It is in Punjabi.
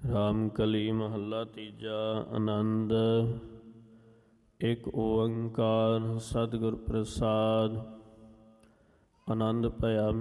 ਰਾਮ ਕਲੀ ਮਹੱਲਾ ਤੀਜਾ। ਆਨੰਦ। ਇੱਕ ਓੰਕਾਰ ਸਤਿਗੁਰ ਪ੍ਰਸਾਦ। ਆਨੰਦ ਭਇਆ